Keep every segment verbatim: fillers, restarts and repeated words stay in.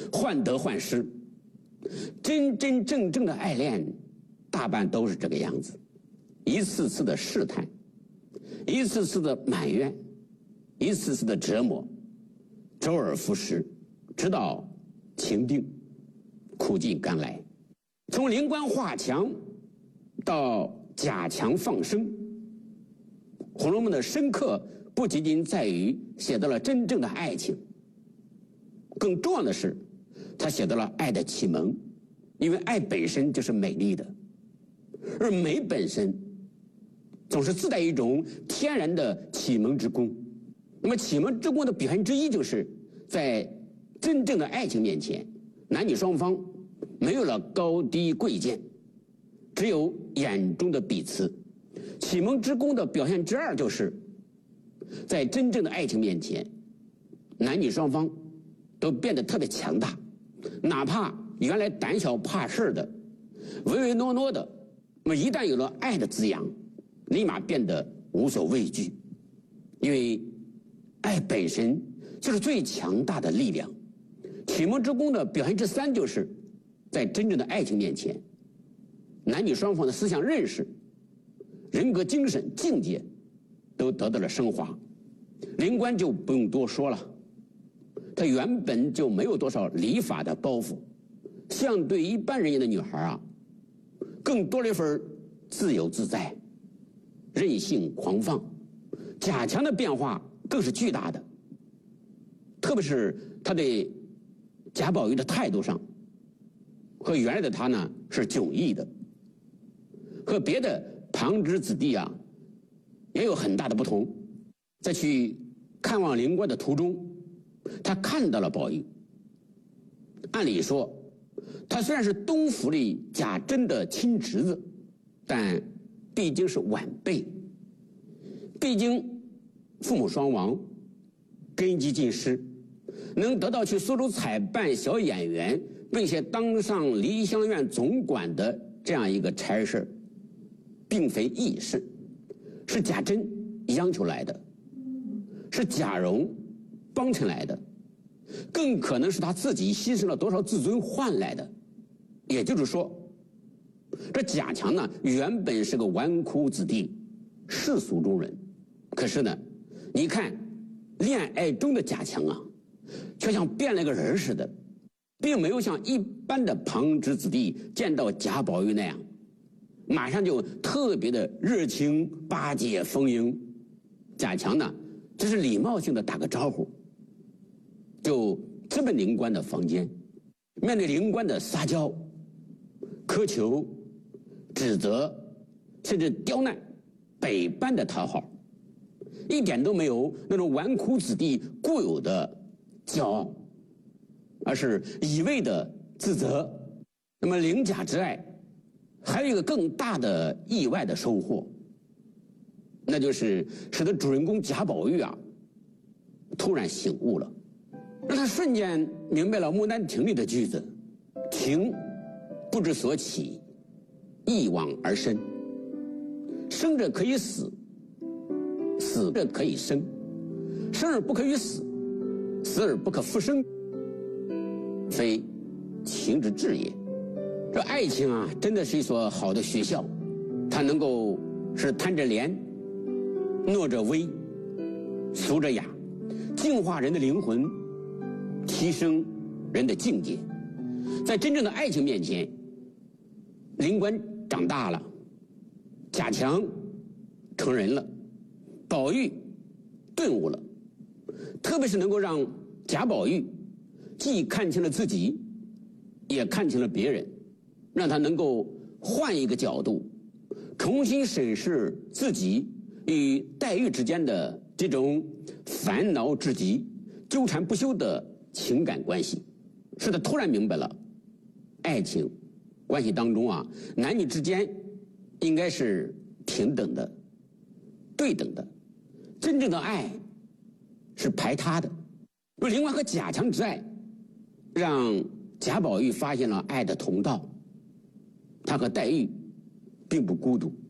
患得患失。真真正正的爱恋，大半都是这个样子，一次次的试探，一次次的埋怨，一次次的折磨，周而复始，直到情定，苦尽甘来。从灵官画墙到假强放生，《红楼梦》的深刻不仅仅在于写到了真正的爱情，更重要的是他写到了爱的启蒙。因为爱本身就是美丽的，而美本身总是自带一种天然的启蒙之功。那么启蒙之功的表现之一，就是在真正的爱情面前，男女双方没有了高低贵贱，只有眼中的彼此。启蒙之功的表现之二，就是在真正的爱情面前，男女双方都变得特别强大，哪怕原来胆小怕事的、唯唯诺诺的，那么一旦有了爱的滋养，立马变得无所畏惧。因为爱本身就是最强大的力量。启蒙之功的表现之三，就是在真正的爱情面前，男女双方的思想认识、人格精神境界都得到了升华。灵官就不用多说了，他原本就没有多少礼法的包袱，相对一般人家的女孩啊，更多了一份自由自在、任性狂放。贾强的变化更是巨大的，特别是他对贾宝玉的态度上，和原来的他呢是迥异的，和别的旁支子弟啊也有很大的不同。在去看望灵官的途中，他看到了宝玉。按理说，他虽然是东府里贾珍的亲侄子，但毕竟是晚辈，毕竟父母双亡，根基尽失，能得到去苏州采办小演员，并且当上梨香院总管的这样一个差事，并非易事，是贾珍央求来的，是贾蓉帮衬来的，更可能是他自己牺牲了多少自尊换来的。也就是说，这贾强呢原本是个纨绔子弟，世俗中人，可是呢，你看恋爱中的贾强啊，却像变了个人似的，并没有像一般的旁支子弟见到贾宝玉那样马上就特别的热情巴结逢迎。贾强呢只是礼貌性的打个招呼，就直奔灵官的房间，面对灵官的撒娇、苛求、指责，甚至刁难、百般的讨好，一点都没有那种纨绔子弟固有的骄傲，而是一味的自责。那么灵贾之爱还有一个更大的意外的收获，那就是使得主人公贾宝玉啊突然醒悟了，让他瞬间明白了《牡丹亭》里的句子：情不知所起，一往而深。生者可以死，死者可以生，生而不可与死，死而不可复生，非情之至也。这爱情啊，真的是一所好的学校，它能够是贪着廉，诺着威，俗着雅，净化人的灵魂，提升人的境界。在真正的爱情面前，灵官长大了，贾强成人了，宝玉顿悟了，特别是能够让贾宝玉既看清了自己，也看清了别人，让他能够换一个角度，重新审视自己与黛玉之间的这种烦恼至极、纠缠不休的情感关系，使他突然明白了，爱情关系当中啊，男女之间应该是平等的、对等的，真正的爱是排他的。而灵官和贾强之爱，让贾宝玉发现了爱的同道，他和黛玉并不孤独。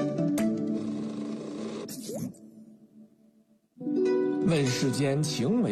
问世间情为